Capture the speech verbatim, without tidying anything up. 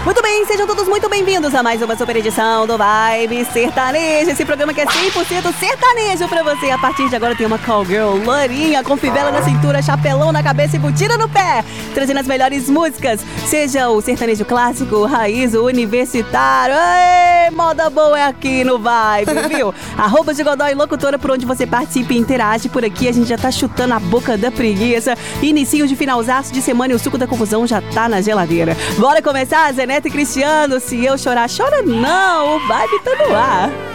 Muito bem, sejam todos muito bem-vindos a mais uma super edição do Vibe Sertanejo. Esse programa que é cem por cento sertanejo pra você. A partir de agora tem uma cowgirl lourinha, com fivela na cintura, chapelão na cabeça e botina no pé, trazendo as melhores músicas, seja o sertanejo clássico, o raiz, o universitário. Ei, moda boa é aqui no Vibe, viu? Arroba de Godoy Locutora, por onde você participa e interage. Por aqui a gente já tá chutando a boca da preguiça. Inicinho de finalzaço de semana e o suco da confusão já tá na geladeira. Bora começar, Zé Neto e Cristiano? Se eu chorar, chora não, o Vibe tá no ar.